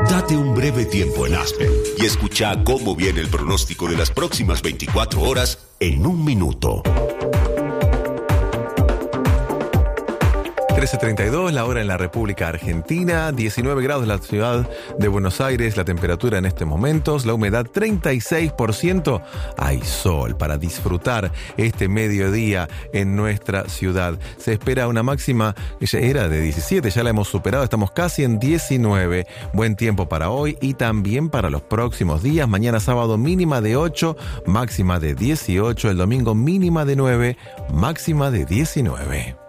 Date un breve tiempo en Aspen y escucha cómo viene el pronóstico de las próximas 24 horas en un minuto. 13:32, la hora en la República Argentina, 19 grados en la ciudad de Buenos Aires, la temperatura en estos momentos, la humedad 36%. Hay sol para disfrutar este mediodía en nuestra ciudad. Se espera una máxima que ya era de 17, ya la hemos superado, estamos casi en 19. Buen tiempo para hoy y también para los próximos días. Mañana sábado mínima de 8, máxima de 18, el domingo mínima de 9, máxima de 19.